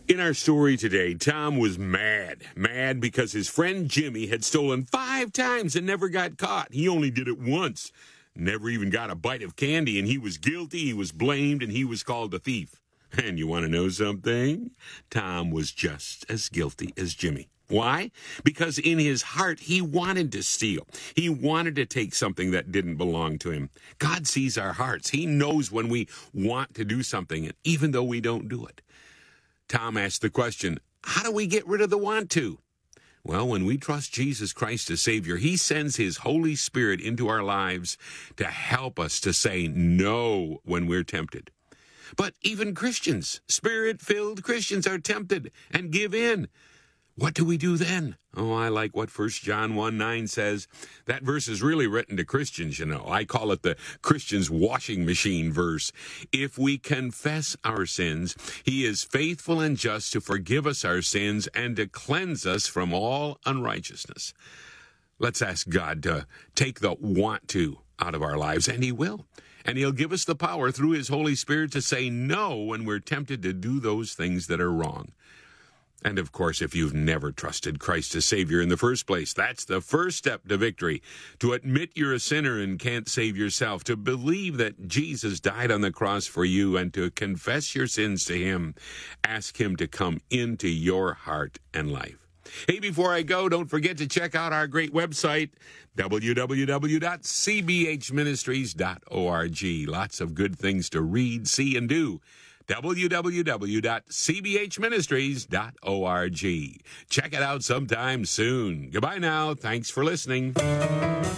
In our story today, Tom was mad. Mad because his friend Jimmy had stolen 5 times and never got caught. He only did it once. Never even got a bite of candy, and he was guilty, he was blamed, and he was called a thief. And you want to know something? Tom was just as guilty as Jimmy. Why? Because in his heart, he wanted to steal. He wanted to take something that didn't belong to him. God sees our hearts. He knows when we want to do something, even though we don't do it. Tom asked the question, how do we get rid of the want to? Well, when we trust Jesus Christ as Savior, He sends His Holy Spirit into our lives to help us to say no when we're tempted. But even Christians, Spirit-filled Christians, are tempted and give in. What do we do then? Oh, I like what 1 John 1:9 says. That verse is really written to Christians, you know. I call it the Christian's washing machine verse. If we confess our sins, He is faithful and just to forgive us our sins and to cleanse us from all unrighteousness. Let's ask God to take the want to out of our lives, and He will. And He'll give us the power through His Holy Spirit to say no when we're tempted to do those things that are wrong. And of course, if you've never trusted Christ as Savior in the first place, that's the first step to victory. To admit you're a sinner and can't save yourself, to believe that Jesus died on the cross for you, and to confess your sins to Him. Ask Him to come into your heart and life. Hey, before I go, don't forget to check out our great website, www.cbhministries.org. Lots of good things to read, see, and do. www.cbhministries.org. Check it out sometime soon. Goodbye now. Thanks for listening.